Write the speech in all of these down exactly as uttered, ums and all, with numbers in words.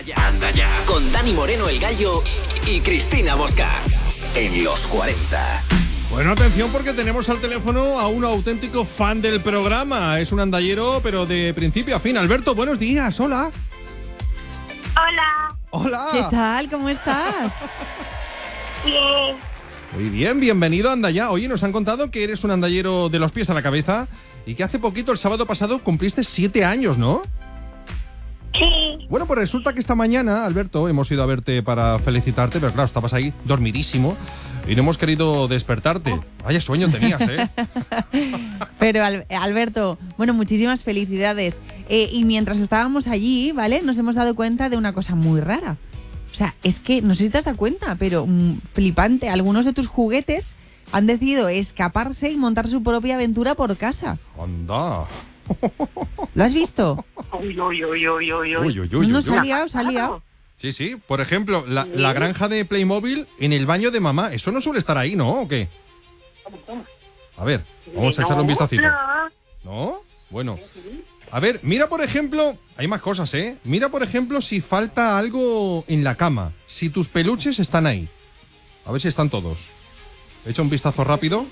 ya, anda ya. Con Dani Moreno, el Gallo, y Cristina Bosca. En los cuarenta. Bueno, atención porque tenemos al teléfono a un auténtico fan del programa. Es un andallero, pero de principio a fin. Alberto, buenos días. Hola. Hola. Hola. ¿Qué tal? ¿Cómo estás? Bien. Muy bien, bienvenido a Andallá. Oye, nos han contado que eres un andallero de los pies a la cabeza y que hace poquito, el sábado pasado, cumpliste siete años, ¿no? Sí. Bueno, pues resulta que esta mañana, Alberto, hemos ido a verte para felicitarte, pero claro, estabas ahí dormidísimo y no hemos querido despertarte. Vaya sueño tenías, ¿eh? Pero, Al- Alberto, bueno, muchísimas felicidades. Eh, y mientras estábamos allí, ¿vale? Nos hemos dado cuenta de una cosa muy rara. O sea, es que, no sé si te has dado cuenta, pero mm, flipante, algunos de tus juguetes han decidido escaparse y montar su propia aventura por casa. Anda. ¿Lo has visto? Uy, uy, uy, uy, uy, Uy, uy, uy, No uy, se ha uy. liado, se ha liado. Sí, sí. Por ejemplo, la, la granja de Playmobil en el baño de mamá. Eso no suele estar ahí, ¿no? ¿O qué? A ver, vamos a echarle un vistacito. No. ¿No? Bueno. A ver, mira por ejemplo, hay más cosas, ¿eh? Mira por ejemplo si falta algo en la cama, si tus peluches están ahí. A ver si están todos. Echa un vistazo rápido.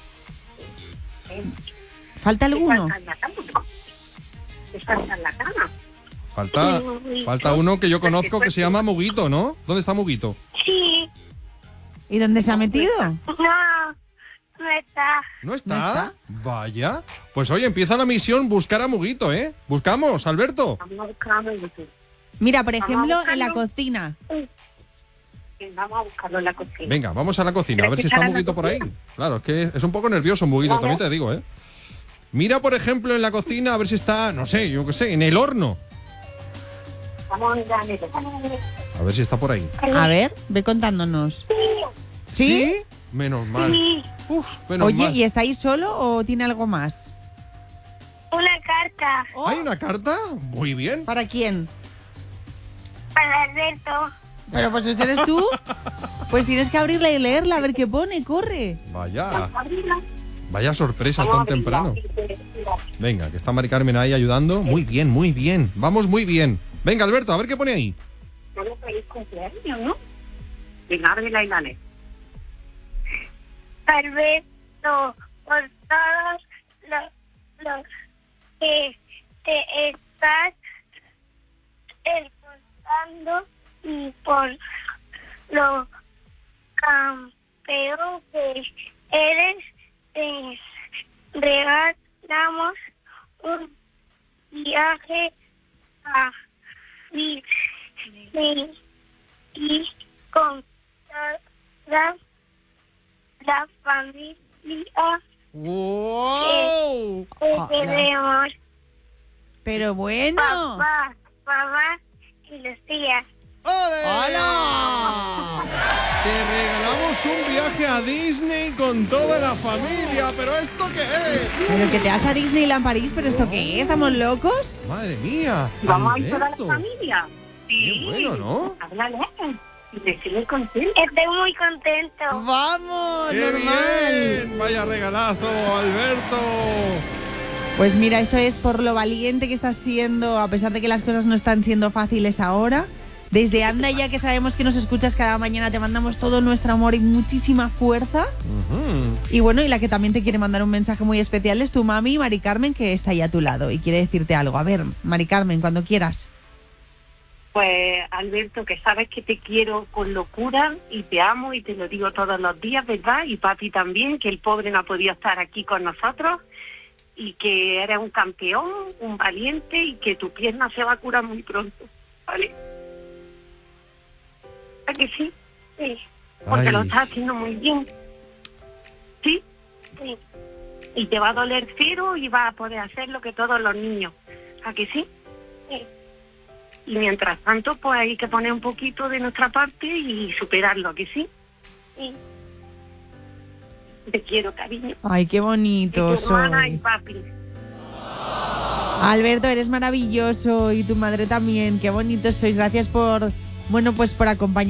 ¿Falta alguno? Falta en la cama. Falta en la cama. Falta, falta uno que yo conozco que se llama Muguito, ¿no? ¿Dónde está Muguito? Sí. ¿Y dónde se ha metido? No. No está. ¿No está? ¿No está? Vaya. Pues oye, empieza la misión buscar a Muguito, ¿eh? Buscamos, Alberto. Vamos a buscarlo en YouTube. Mira, por Vamos a ejemplo, en la buscarlo. cocina. Vamos a buscarlo en la cocina. Venga, vamos a la cocina, a ¿Pero ver si es que está está en la Muguito por ahí. cocina? Claro, es que es un poco nervioso Muguito, Vale. también te digo, ¿eh? Mira, por ejemplo, en la cocina, a ver si está, no sé, yo qué sé, en el horno. Vamos a mirar en el- A ver si está por ahí. A ver, ve contándonos. ¿Sí? Menos mal. Sí. Uf, menos Oye, mal. ¿y está ahí solo o tiene algo más? Una carta ¿Hay una carta? Muy bien. ¿Para quién? para Alberto. Pero pues ese eres tú. Pues tienes que abrirla y leerla, a ver qué pone, corre. Vaya, Abrirla. vaya sorpresa Vamos a tan abrirla. temprano. Venga, que está Mari Carmen ahí ayudando. Muy bien, muy bien. Vamos muy bien. Venga, Alberto, a ver qué pone ahí. Solo feliz cumpleaños, ¿no? Venga, ábrela y la lee. Alberto, por todos los, los que te estás esforzando y por lo campeón que eres, te regalamos un viaje a Disney y con toda la familia ¡Wow! que Hola. tenemos. Pero bueno. Papá, mamá y los tías. ¡Ole! ¡Hola! Te regalamos un viaje a Disney con toda la familia. ¿Pero esto qué es? Pero que te vas a Disneyland París, ¿pero esto qué es? ¿Estamos locos? Madre mía. ¿Vamos a ir toda la Alberto. familia? Qué bueno, ¿no? Háblale. Y te sigue contento. Estoy muy contento. ¡Vamos! ¡Qué ¡Normal! bien! ¡Vaya regalazo, Alberto! Pues mira, esto es por lo valiente que estás siendo, a pesar de que las cosas no están siendo fáciles ahora. Desde Anda Ya, que sabemos que nos escuchas cada mañana, te mandamos todo nuestro amor y muchísima fuerza. Ujú. Y bueno, y la que también te quiere mandar un mensaje muy especial es tu mami, Mari Carmen, que está ahí a tu lado y quiere decirte algo. A ver, Mari Carmen, cuando quieras. Pues Alberto, que sabes que te quiero con locura y te amo y te lo digo todos los días, ¿verdad? Y papi también, que el pobre no ha podido estar aquí con nosotros y que eres un campeón, un valiente y que tu pierna se va a curar muy pronto, ¿vale? ¿A que sí? Sí. Porque Ay. lo estás haciendo muy bien. ¿Sí? Sí. Y te va a doler cero y vas a poder hacer lo que todos los niños. ¿A que sí? Sí. Y mientras tanto, pues hay que poner un poquito de nuestra parte y superarlo, ¿a que sí? Sí. Te quiero, cariño. Ay, qué Y bonito tu hermana y sois. papi. Alberto, eres maravilloso y tu madre también. Qué bonito sois. Gracias por, bueno, pues por acompañarnos.